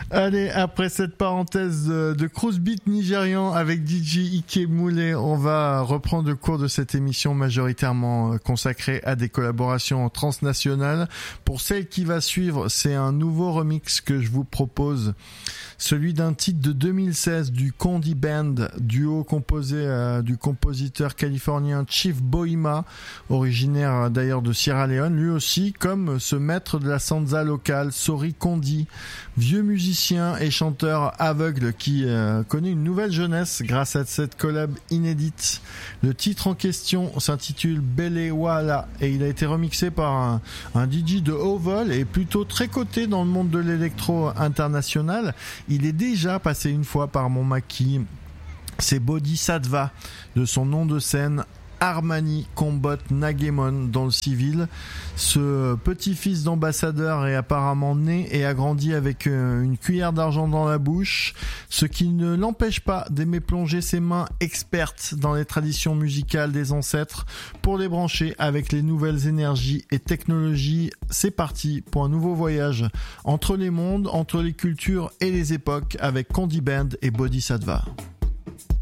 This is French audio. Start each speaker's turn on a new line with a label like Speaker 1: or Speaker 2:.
Speaker 1: Allez, après cette parenthèse de cruise beat nigérian avec DJ Ike Moulé, on va reprendre le cours de cette émission majoritairement consacrée à des collaborations transnationales. Pour celle qui va suivre, c'est un nouveau remix que je vous propose, celui d'un titre de 2016 du Condi Band, duo composé du compositeur californien Chief Bohima, originaire d'ailleurs de Sierra Leone, lui aussi, comme ce maître de la sansa locale, Sori Condi, vieux musicien et chanteur aveugle qui connaît une nouvelle jeunesse grâce à cette collab inédite. Le titre en question s'intitule Belewala et il a été remixé par un DJ de haut vol et plutôt très coté dans le monde de l'électro international. Il est déjà passé une fois par mon maquis. C'est Bodhisattva, de son nom de scène Armani Combot Nagemon dans le civil. Ce petit-fils d'ambassadeur est apparemment né et a grandi avec une cuillère d'argent dans la bouche, ce qui ne l'empêche pas d'aimer plonger ses mains expertes dans les traditions musicales des ancêtres pour les brancher avec les nouvelles énergies et technologies. C'est parti pour un nouveau voyage entre les mondes, entre les cultures et les époques avec Condi Band et Bodhisattva.